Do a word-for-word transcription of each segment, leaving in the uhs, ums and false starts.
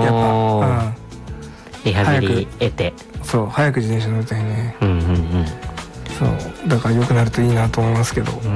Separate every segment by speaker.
Speaker 1: やっぱ、うん、
Speaker 2: リハビリ得て、
Speaker 1: そう早く自転車乗りたいね。
Speaker 2: うんうんうん。
Speaker 1: そうだから良くなるといいなと思いますけど。
Speaker 2: うん。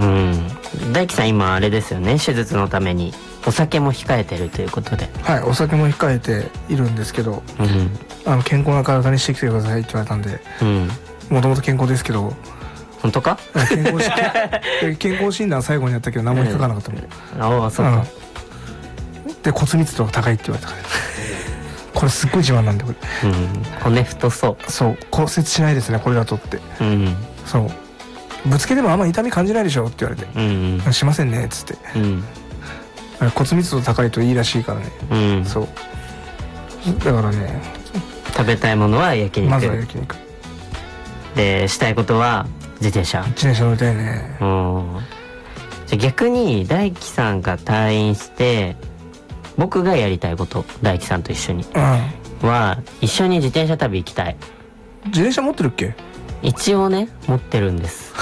Speaker 2: 大輝さん今あれですよね、手術のためにお酒も控えてるということで。
Speaker 1: はい、お酒も控えているんですけど、うん、あの健康な体にしてきてくださいって言われたんで、もともと健康ですけど。
Speaker 2: 本当か？
Speaker 1: 健康し健康診断最後にやったけど何も引っかからなかったもん、
Speaker 2: うん、ああそうか、
Speaker 1: うん、で骨密度が高いって言われたからこれすっごい自慢なんでこれ、
Speaker 2: うん、骨太そう。
Speaker 1: そう骨折しないですねこれだとって、うん、そうぶつけてもあんま痛み感じないでしょって言われて、うんうん、しませんねっつって、うん、骨密度高いといいらしいからね、うん、そうだからね
Speaker 2: 食べたいものは焼肉、
Speaker 1: まずは焼肉
Speaker 2: で、したいことは自転車。
Speaker 1: 自転車乗りたいね。
Speaker 2: うん。じゃ逆に大輝さんが退院して僕がやりたいこと、大輝さんと一緒に、うん、は一緒に自転車旅行きたい。
Speaker 1: 自転車持ってるっけ？
Speaker 2: 一応ね持ってるんです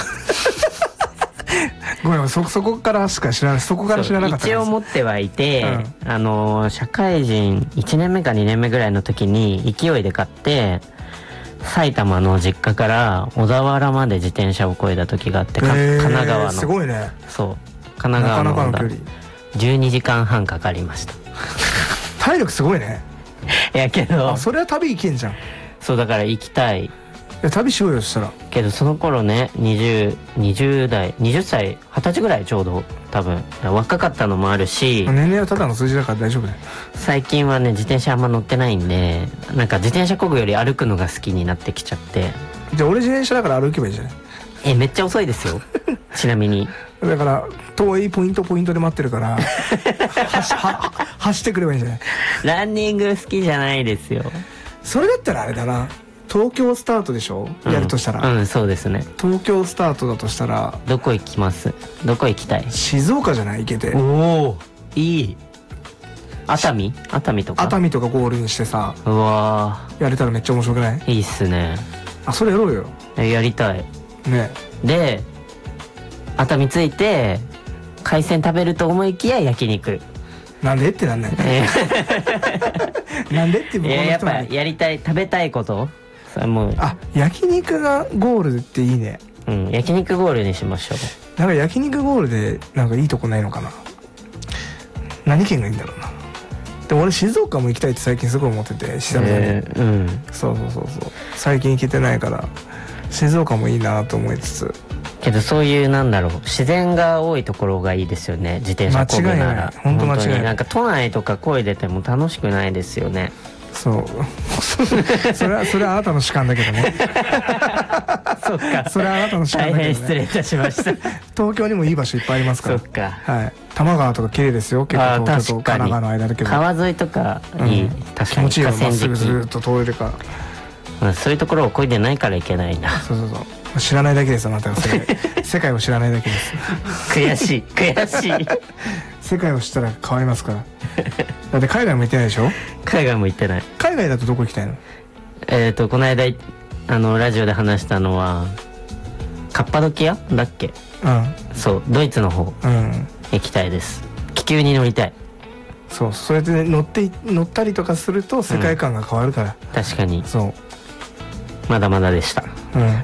Speaker 1: ごめん、そそこからしか知らない、そこから知らなかった。
Speaker 2: 一応持ってはいて、うん、あの社会人いちねんめかにねんめぐらいの時に勢いで買って埼玉の実家から小田原まで自転車を越えた時があって、神奈川の、
Speaker 1: すごいね。
Speaker 2: そう神奈川の
Speaker 1: なかなかの距離
Speaker 2: じゅうにじかんはんかかりました
Speaker 1: 体力すごいね。
Speaker 2: いやけど
Speaker 1: それは旅行けんじゃん。
Speaker 2: そうだから行きたい。
Speaker 1: いや旅しようよしたら。
Speaker 2: けどその頃ねにじゅう、にじゅう代にじゅっさいはたちぐらいちょうど多分若かったのもあるし、
Speaker 1: 年齢はただの数字だから大丈夫だよ。
Speaker 2: 最近はね自転車あんま乗ってないんで、なんか自転車漕ぐより歩くのが好きになってきちゃって。
Speaker 1: じゃあ俺自転車だから歩けばいいじゃない。
Speaker 2: えめっちゃ遅いですよちなみに
Speaker 1: だから遠いポイントポイントで待ってるから走, は走ってくればいいんじゃない。
Speaker 2: ランニング好きじゃないですよ。
Speaker 1: それだったらあれだな、東京スタートでしょ、うん、やるとしたら。
Speaker 2: うんそうですね。
Speaker 1: 東京スタートだとしたら
Speaker 2: どこ行きます？どこ行きたい？
Speaker 1: 静岡じゃない？行けて。
Speaker 2: おおいい。熱海？熱海とか
Speaker 1: 熱海とかゴールにしてさ、
Speaker 2: うわ
Speaker 1: やれたらめっちゃ面白くない？
Speaker 2: いいっすね。
Speaker 1: あそれやろうよ。
Speaker 2: やりたい
Speaker 1: ね。
Speaker 2: で熱海着いて海鮮食べると思いきや焼肉。
Speaker 1: なんでってなんない、えー、なんでって僕の人は、
Speaker 2: やっぱやりたい食べたいことそれもう。
Speaker 1: あ焼肉がゴールっていいね。
Speaker 2: うん焼肉ゴールにしましょう。
Speaker 1: なんか焼肉ゴールでなんかいいとこないのかな。何県がいいんだろうな。でも俺静岡も行きたいって最近すごい思ってて久々に、えー、うんそうそうそうそう最近行けてないから静岡もいいなと思いつつ。
Speaker 2: けどそういうなんだろう自然が多いところがいいですよね自転車こぐなら。間違いない。
Speaker 1: 本当間違いない。
Speaker 2: なんか都内とか漕いでても楽しくないですよね。
Speaker 1: そうそれはそれはあなたの主観だけどね
Speaker 2: そっか
Speaker 1: それはあなたの主観だけどね。
Speaker 2: 大変失礼いたしました
Speaker 1: 東京にもいい場所いっぱいありますから。
Speaker 2: そっか、
Speaker 1: はい、多摩川とか綺麗ですよ結構。東京と神奈川の間だけど
Speaker 2: 川沿いとかいい、うん、確かに
Speaker 1: 気持ちいいよ。まっすぐずっと通れるから、
Speaker 2: まあ、そういうところを漕いでないからいけないんだ。
Speaker 1: そうそうそう知らないだけです。あなたが世界世界を知らないだけです
Speaker 2: 悔しい悔しい
Speaker 1: 世界を知ったら変わりますからだって海外も行ってないでしょ。
Speaker 2: 海外も行ってない。
Speaker 1: 海外だとどこ行きたいの？
Speaker 2: えっとこの間あのラジオで話したのはカッパドキアだっけ。うんそうドイツの方、うん、行きたいです。気球に乗りたい。
Speaker 1: そうそれで、ね、乗って乗ったりとかすると世界観が変わるから、
Speaker 2: うん、確かに。
Speaker 1: そう
Speaker 2: まだまだでした。うん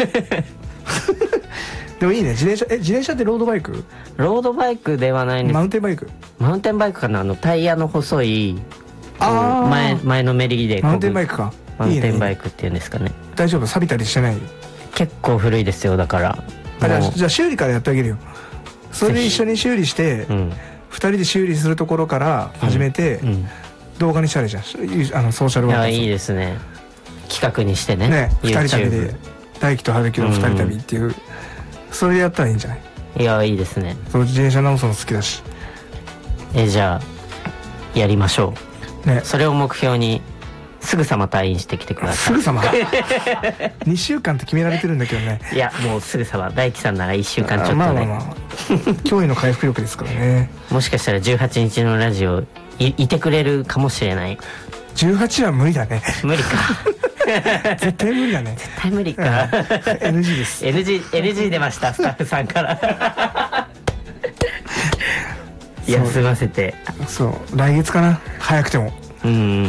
Speaker 1: でもいいね自転車。え自転車ってロードバイク？
Speaker 2: ロードバイクではないんです。
Speaker 1: マウンテンバイク？
Speaker 2: マウンテンバイクかな。あのタイヤの細いあ前前のめりで
Speaker 1: マウンテンバイクか。
Speaker 2: マウンテンバイクっていうんですかね。いいね。
Speaker 1: 大丈夫？錆びたりしてない？
Speaker 2: 結構古いですよだから。
Speaker 1: あじゃあじゃあ修理からやってあげるよ。それで一緒に修理して、うん、ふたりで修理するところから始めて、うんうん、動画にしたらいいじゃんあのソーシャルワーク。
Speaker 2: いいですね。企画にしてね。
Speaker 1: ねふたり旅で大輝と春樹のふたり旅っていう、うん、それでやったらいいんじゃない？
Speaker 2: いやいいですね。
Speaker 1: その自転車直すの好きだし。
Speaker 2: えじゃあやりましょう、ね、それを目標にすぐさま退院してきてください。
Speaker 1: すぐさまにしゅうかんって決められてるんだけどね。
Speaker 2: いやもうすぐさま大輝さんならいっしゅうかんちょっとで。まあまあまあ
Speaker 1: 驚異の回復力ですからね
Speaker 2: もしかしたらじゅうはちにちのラジオ い, いてくれるかもしれない。
Speaker 1: じゅうはちは無理だね。
Speaker 2: 無理か
Speaker 1: 絶対無理だね。
Speaker 2: 絶対無理か、うん、
Speaker 1: エヌジー です。
Speaker 2: エヌジー, エヌジー 出ましたスタッフさんから休ませて。
Speaker 1: そう来月かな早くても。うん